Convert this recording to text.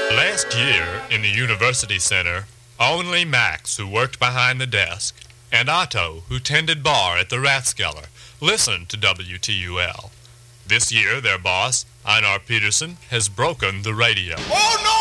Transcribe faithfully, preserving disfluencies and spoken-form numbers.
Last year, in the University Center, only Max, who worked behind the desk, and Otto, who tended bar at the Rathskeller, listened to W T U L. This year, their boss, Einar Peterson, has broken the radio. Oh, no!